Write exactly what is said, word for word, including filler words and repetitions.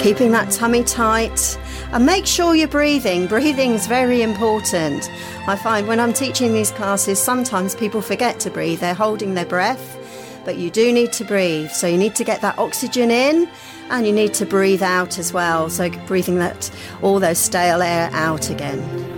keeping that tummy tight. And make sure you're breathing. Breathing is very important. I find when I'm teaching these classes, sometimes people forget to breathe. They're holding their breath, but you do need to breathe. So you need to get that oxygen in and you need to breathe out as well. So breathing that all those stale air out again.